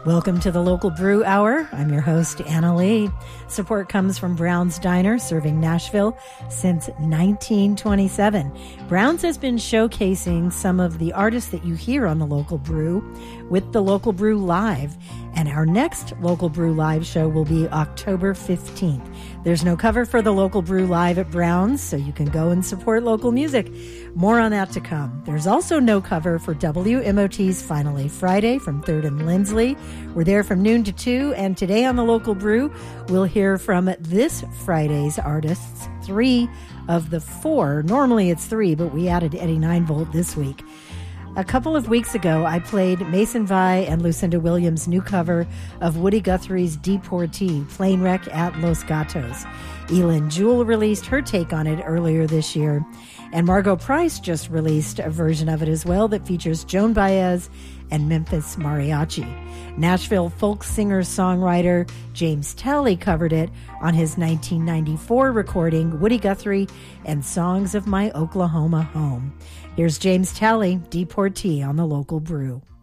Welcome to the Local Brew Hour. I'm your host, Anna Lee. Support comes from Brown's Diner, serving Nashville since 1927. Brown's has been showcasing some of the artists that you hear on the Local Brew with the Local Brew Live. And our next Local Brew Live show will be October 15th. There's no cover for the Local Brew Live at Brown's, so you can go and support local music. More on that to come. There's also no cover for WMOT's Finally Friday from 3rd and Lindsley. We're there from noon to 2, and today on the Local Brew, we'll hear from this Friday's artists, 3 of the 4. Normally it's 3, but we added Eddie Ninevolt this week. A couple of weeks ago, I played Mason Vai and Lucinda Williams' new cover of Woody Guthrie's Deportee, Plane Wreck at Los Gatos. Elin Jewell released her take on it earlier this year, and Margot Price just released a version of it as well that features Joan Baez and Memphis Mariachi. Nashville folk singer-songwriter James Talley covered it on his 1994 recording, Woody Guthrie and Songs of My Oklahoma Home. Here's James Talley, Deportee on the Local Brew.